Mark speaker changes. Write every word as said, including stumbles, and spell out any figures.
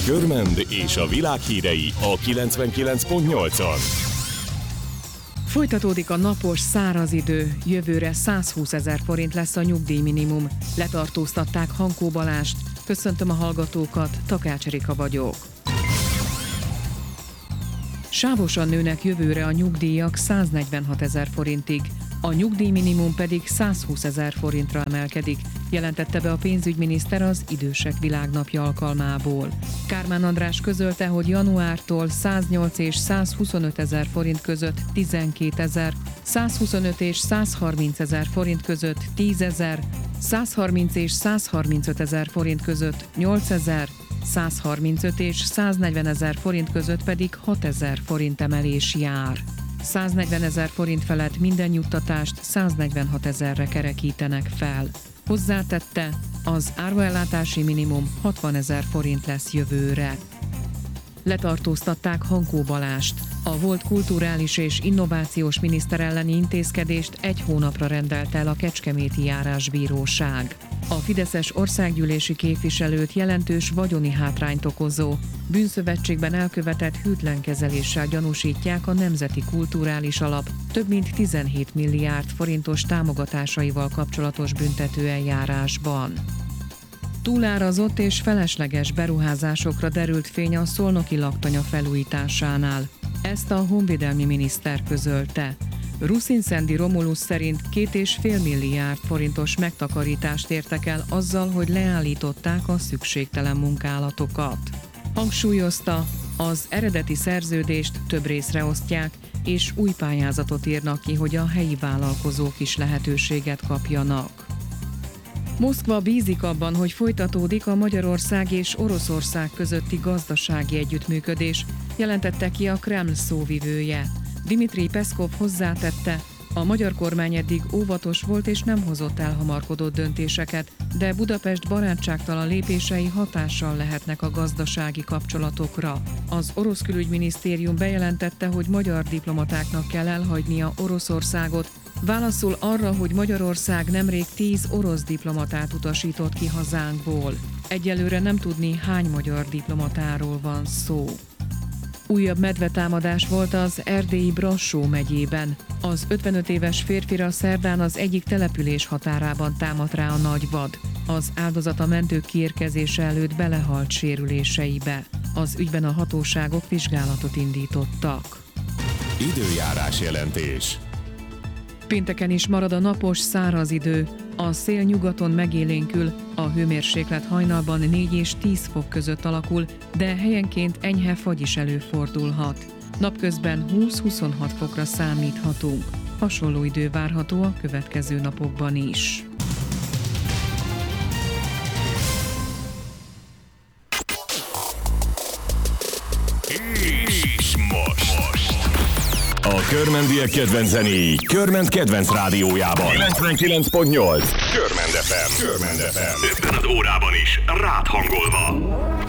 Speaker 1: Körmend és a világ hírei a kilencvenkilenc pont nyolcon.
Speaker 2: Folytatódik a napos, száraz idő. Jövőre százhúszezer forint lesz a nyugdíjminimum. Letartóztatták Hankó Balást. Köszöntöm a hallgatókat, Takács Erika vagyok. Sávosan nőnek jövőre a nyugdíjak száznegyvenhatezer forintig, a nyugdíjminimum pedig százhúszezer forintra emelkedik, jelentette be a pénzügyminiszter az Idősek Világnapja alkalmából. Kármán András közölte, hogy januártól száznyolc és százhuszonöt ezer forint között tizenkétezer, százhuszonöt és százharminc ezer forint között tízezer, százharminc és százharmincöt ezer forint között nyolcezer, százharmincöt és száznegyven ezer forint között pedig hatezer forint emelés jár. száznegyven ezer forint felett minden juttatást száznegyvenhat ezerre kerekítenek fel. Hozzátette, az áruellátási minimum hatvan ezer forint lesz jövőre. Letartóztatták Hankó Balást. A volt kulturális és innovációs miniszter elleni intézkedést egy hónapra rendelt el a Kecskeméti Járásbíróság. A fideszes országgyűlési képviselőt jelentős vagyoni hátrányt okozó, bűnszövetségben elkövetett hűtlenkezeléssel gyanúsítják a Nemzeti Kulturális Alap több mint tizenhét milliárd forintos támogatásaival kapcsolatos büntetőeljárásban. Túlárazott és felesleges beruházásokra derült fény a szolnoki laktanya felújításánál. Ezt a honvédelmi miniszter közölte. Ruszin Szendi Romulus szerint két és fél milliárd forintos megtakarítást értek el azzal, hogy leállították a szükségtelen munkálatokat. Hangsúlyozta, az eredeti szerződést több részre osztják, és új pályázatot írnak ki, hogy a helyi vállalkozók is lehetőséget kapjanak. Moszkva bízik abban, hogy folytatódik a Magyarország és Oroszország közötti gazdasági együttműködés, jelentette ki a Kreml szóvivője. Dmitrij Peszkov hozzátette, a magyar kormány eddig óvatos volt és nem hozott elhamarkodott döntéseket, de Budapest barátságtalan lépései hatással lehetnek a gazdasági kapcsolatokra. Az orosz külügyminisztérium bejelentette, hogy magyar diplomatáknak kell elhagynia Oroszországot, válaszul arra, hogy Magyarország nemrég tíz orosz diplomatát utasított ki hazánkból. Egyelőre nem tudni, hány magyar diplomatáról van szó. Újabb medvetámadás volt az erdélyi Brassó megyében. Az ötvenöt éves férfira szerdán az egyik település határában támadt rá a nagyvad. Az áldozat a mentők kiérkezése előtt belehalt sérüléseibe. Az ügyben a hatóságok vizsgálatot indítottak.
Speaker 1: Időjárás jelentés.
Speaker 2: Pénteken is marad a napos, száraz idő. A szél nyugaton megélénkül, a hőmérséklet hajnalban négy és tíz fok között alakul, de helyenként enyhe fagy is előfordulhat. Napközben húsz-huszonhat fokra számíthatunk. Hasonló idő várható a következő napokban is.
Speaker 1: És most. A körmendiek kedvenc zenéi Körmend kedvenc rádiójában. kilencvenkilenc pont nyolc. Körmend ef em. Körmend ef em. Ebben az órában is rád hangolva.